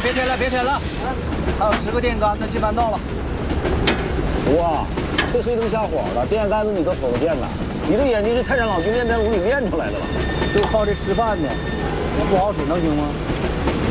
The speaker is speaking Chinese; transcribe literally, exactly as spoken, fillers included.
别添了，别添了。还有十个电杆子，基本到了。 哇，这黑灯瞎火的，电杆子你都瞅得见呐？你这眼睛是太上老君炼丹炉里炼出来的吧？ 就靠这吃饭呢，我不好使，能行吗？